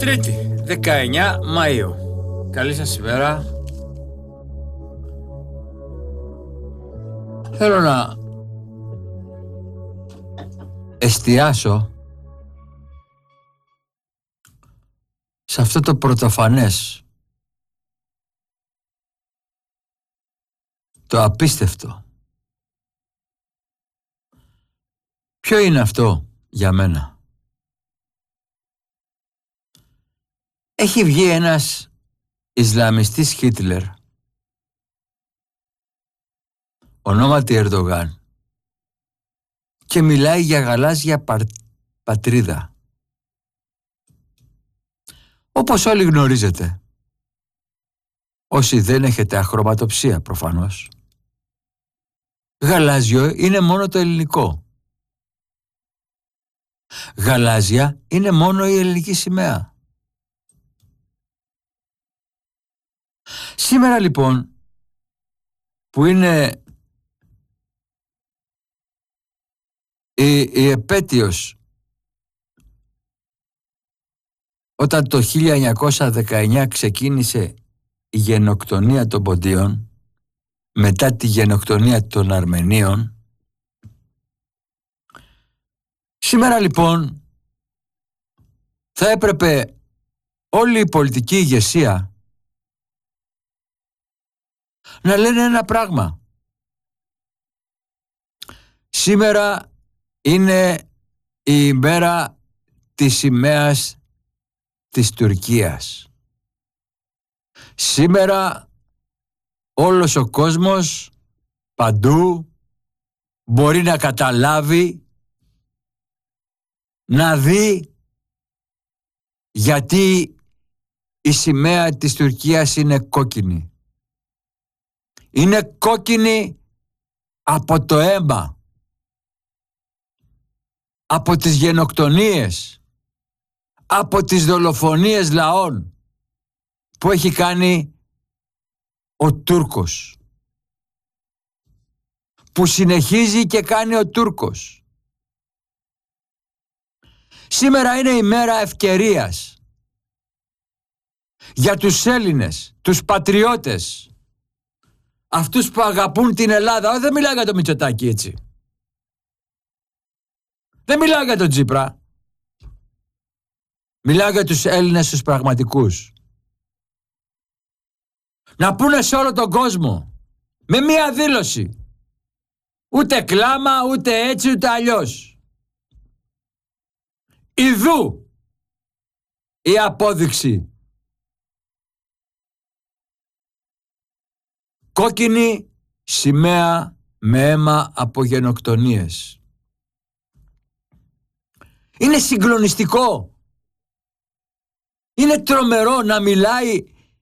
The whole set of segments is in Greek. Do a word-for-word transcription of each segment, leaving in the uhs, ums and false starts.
Τρίτη, δεκαεννιά Μαΐου. Καλή σας ημέρα. Θέλω να εστιάσω σε αυτό το πρωτοφανές, το απίστευτο. Ποιο είναι αυτό για μένα? Έχει βγει ένας Ισλαμιστής Χίτλερ, ονόματι Ερντογάν, και μιλάει για γαλάζια πα... πατρίδα. Όπως όλοι γνωρίζετε, όσοι δεν έχετε αχρωματοψία προφανώς, γαλάζιο είναι μόνο το ελληνικό. Γαλάζια είναι μόνο η ελληνική σημαία. Σήμερα λοιπόν, που είναι η, η επέτειος όταν το χίλια εννιακόσια δεκαεννιά ξεκίνησε η γενοκτονία των Ποντίων, μετά τη γενοκτονία των Αρμενίων, σήμερα λοιπόν θα έπρεπε όλη η πολιτική ηγεσία να λένε ένα πράγμα. Σήμερα είναι η ημέρα της σημαίας της Τουρκίας. Σήμερα όλος ο κόσμος παντού μπορεί να καταλάβει, να δει γιατί η σημαία της Τουρκίας είναι κόκκινη. Είναι κόκκινη από το αίμα, από τις γενοκτονίες, από τις δολοφονίες λαών που έχει κάνει ο Τούρκος, που συνεχίζει και κάνει ο Τούρκος. Σήμερα είναι η μέρα ευκαιρίας για τους Έλληνες, τους πατριώτες, αυτούς που αγαπούν την Ελλάδα. Όχι, δεν μιλάω για το Μητσοτάκη έτσι. Δεν μιλάω για τον Τσίπρα. Μιλάω για τους Έλληνες τους πραγματικούς. Να πούνε σε όλο τον κόσμο, με μία δήλωση, ούτε κλάμα, ούτε έτσι, ούτε αλλιώς, ιδού η απόδειξη. Κόκκινη σημαία με αίμα από γενοκτονίες. Είναι συγκλονιστικό. Είναι τρομερό να μιλάει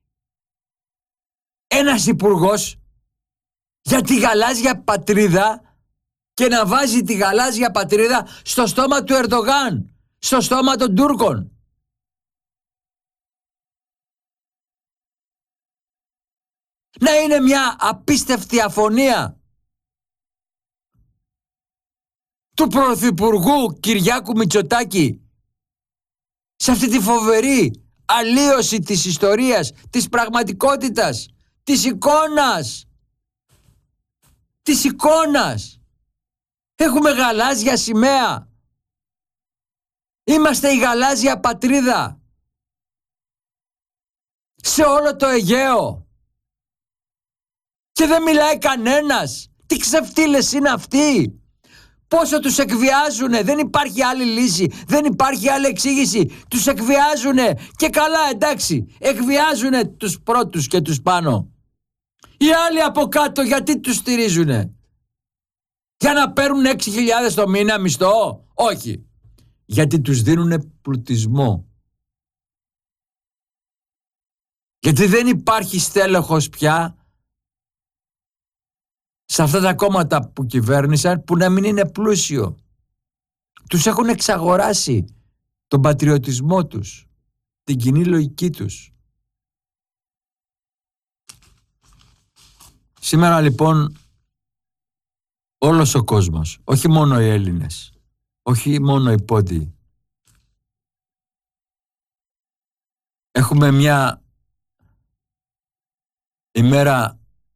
ένας υπουργός για τη γαλάζια πατρίδα και να βάζει τη γαλάζια πατρίδα στο στόμα του Ερντογάν, στο στόμα των Τούρκων. Να είναι μια απίστευτη αφωνία του Πρωθυπουργού Κυριάκου Μητσοτάκη σε αυτή τη φοβερή αλλίωση της ιστορίας, της πραγματικότητας, της εικόνας. Της εικόνας. Έχουμε γαλάζια σημαία. Είμαστε η γαλάζια πατρίδα σε όλο το Αιγαίο. Και δεν μιλάει κανένας. Τι ξεφτύλες είναι αυτοί. Πόσο τους εκβιάζουνε. Δεν υπάρχει άλλη λύση. Δεν υπάρχει άλλη εξήγηση. Τους εκβιάζουνε. Και καλά, εντάξει. Εκβιάζουνε τους πρώτους και τους πάνω. Οι άλλοι από κάτω γιατί τους στηρίζουνε? Για να παίρνουν έξι χιλιάδες το μήνα μισθό? Όχι. Γιατί τους δίνουνε πλουτισμό. Γιατί δεν υπάρχει στέλεχος πια σε αυτά τα κόμματα που κυβέρνησαν που να μην είναι πλούσιο. Τους έχουν εξαγοράσει τον πατριωτισμό τους, την κοινή λογική τους. Σήμερα λοιπόν όλος ο κόσμος, όχι μόνο οι Έλληνες, όχι μόνο οι Πόντιοι, έχουμε μια ημέρα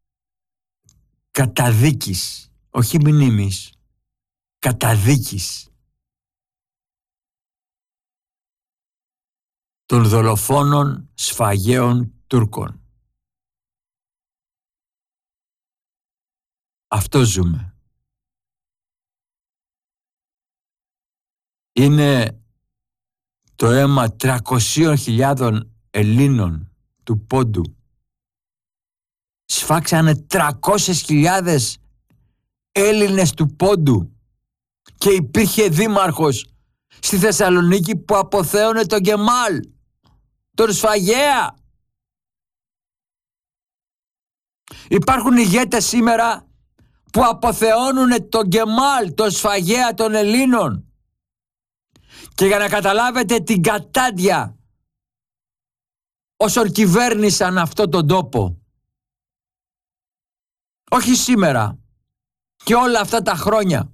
καταδίκης, όχι μνήμης, καταδίκης των δολοφόνων σφαγαίων Τούρκων. Αυτό ζούμε. Είναι το αίμα τριακοσίων χιλιάδων Ελλήνων του Πόντου. Σφάξανε τριακόσιες χιλιάδες Έλληνες του Πόντου και υπήρχε δήμαρχος στη Θεσσαλονίκη που αποθέωνε τον Κεμάλ, τον σφαγέα. Υπάρχουν ηγέτες σήμερα που αποθεώνουν τον Κεμάλ, τον σφαγέα των Ελλήνων. Και για να καταλάβετε την κατάντια όσων κυβέρνησαν αυτό τον τόπο, όχι σήμερα και όλα αυτά τα χρόνια,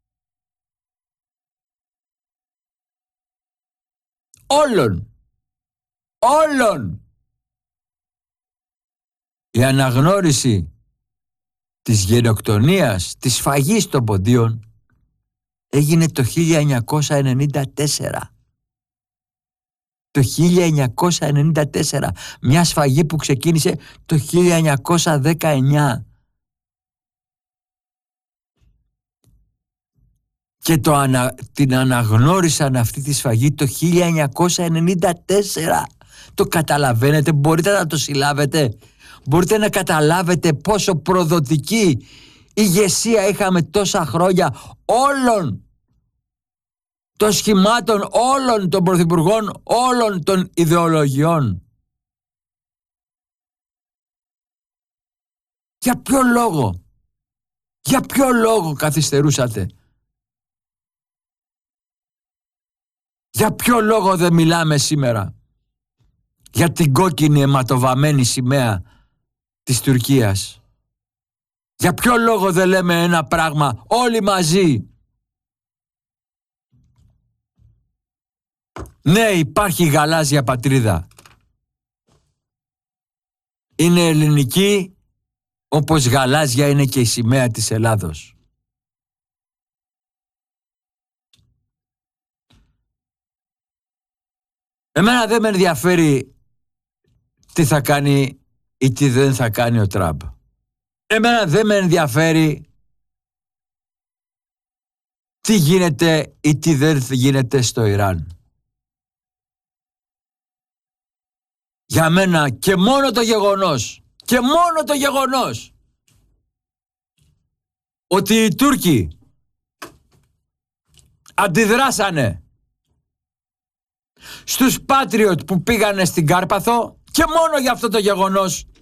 όλων, όλων, η αναγνώριση της γενοκτονίας, της σφαγής των Ποντίων έγινε το χίλια εννιακόσια ενενήντα τέσσερα. Το χίλια εννιακόσια ενενήντα τέσσερα. Μια σφαγή που ξεκίνησε το χίλια εννιακόσια δεκαεννιά. Και το ανα, την αναγνώρισαν αυτή τη σφαγή το χίλια εννιακόσια ενενήντα τέσσερα. Το καταλαβαίνετε, μπορείτε να το συλλάβετε, μπορείτε να καταλάβετε πόσο προδοτική ηγεσία είχαμε τόσα χρόνια όλων των σχημάτων, όλων των πρωθυπουργών, όλων των ιδεολογιών. Για ποιο λόγο, για ποιο λόγο καθυστερούσατε? Για ποιο λόγο δεν μιλάμε σήμερα για την κόκκινη αιματοβαμμένη σημαία της Τουρκίας? Για ποιο λόγο δεν λέμε ένα πράγμα όλοι μαζί? Ναι, υπάρχει γαλάζια πατρίδα. Είναι ελληνική, όπως γαλάζια είναι και η σημαία της Ελλάδος. Εμένα δεν με ενδιαφέρει τι θα κάνει ή τι δεν θα κάνει ο Τραμπ. Εμένα δεν με ενδιαφέρει τι γίνεται ή τι δεν γίνεται στο Ιράν. Για μένα και μόνο το γεγονός, και μόνο το γεγονός ότι οι Τούρκοι αντιδράσανε στους Patriot που πήγανε στην Κάρπαθο, και μόνο για αυτό το γεγονός